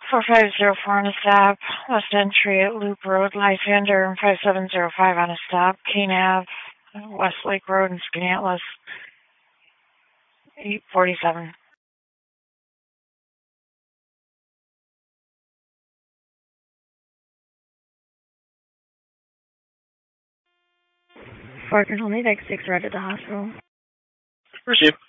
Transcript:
4504 on a stop. West entry at Loop Road, Lysander, and 5705 on a stop. Kane Ave, West Lake Road, and Skaneateles, 847. Fort Control, Natick 6 right at the hospital. Received.